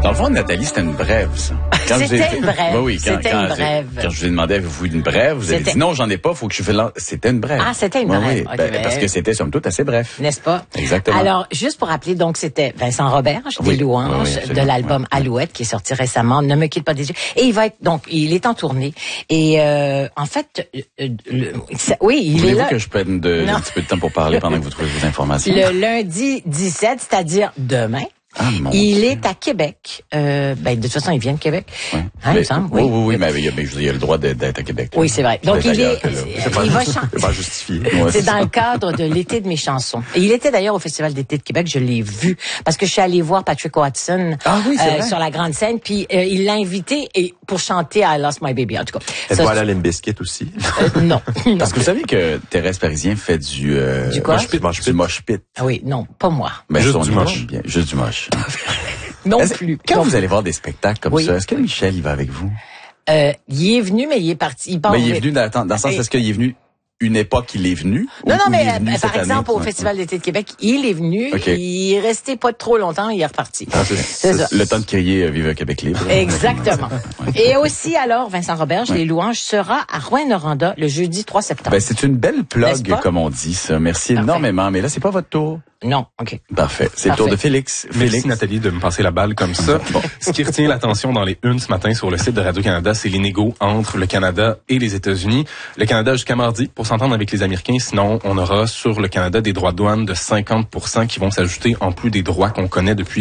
Dans le fond, Nathalie, c'était une brève, ça. C'était une brève. Oui, c'était une brève. Quand je vous ai demandé, avez-vous une brève? Vous avez dit non, j'en ai pas, faut que je fasse C'était une brève. Ah, c'était une brève. Oui, Okay, parce que c'était, somme toute, assez bref. N'est-ce pas? Exactement. Alors, juste pour rappeler, donc, c'était Vincent Roberge, des louanges, de l'album Alouette, qui est sorti récemment, Ne me quitte pas des yeux. Et il va être, donc, il est en tournée. Et, en fait, il est Voulez-vous là. Que je prenne un petit peu de temps pour parler pendant que vous trouvez vos informations? Le lundi 17, c'est-à-dire demain. Ah, il est à Québec. De toute façon, il vient de Québec. Ouais. Hein, il me semble, oui, mais il a le droit d'être à Québec. Oui, c'est vrai. Donc, il va chanter. C'est pas justifié. C'est dans le cadre de l'été de mes chansons. Et il était d'ailleurs au Festival d'été de Québec, je l'ai vu. Parce que je suis allée voir Patrick Watson sur la grande scène, puis il l'a invité pour chanter I Lost My Baby, en tout cas. Êtes-vous allée à Limp Bizkit aussi? Non. Parce que vous savez que Thérèse Parisien fait du quoi? Du mosh pit. Ah oui, non, pas moi. Ben, juste du moche. Juste du moche. Non plus. Quand vous allez voir des spectacles comme ça, est-ce que Michel, il va avec vous? Il est venu, mais il est parti. Il est venu dans le sens, est-ce qu'il est venu une époque il est venu? Non, mais par exemple, au Festival d'été de Québec, il est venu, il est resté pas trop longtemps, il est reparti. Ah, c'est ça. Le temps de crier Vive le Québec libre. Exactement. Et aussi, alors, Vincent Roberge, les louanges, sera à Rouyn-Noranda le jeudi 3 septembre. Ben, c'est une belle plug, comme on dit, ça. Merci énormément. Mais là, c'est pas votre tour. Non, OK. Parfait. C'est le tour de Félix. Merci Nathalie de me passer la balle comme ça. Ce qui retient l'attention dans les unes ce matin sur le site de Radio-Canada, c'est l'inégaux entre le Canada et les États-Unis. Le Canada jusqu'à mardi pour s'entendre avec les Américains. Sinon, on aura sur le Canada des droits de douane de 50% qui vont s'ajouter en plus des droits qu'on connaît depuis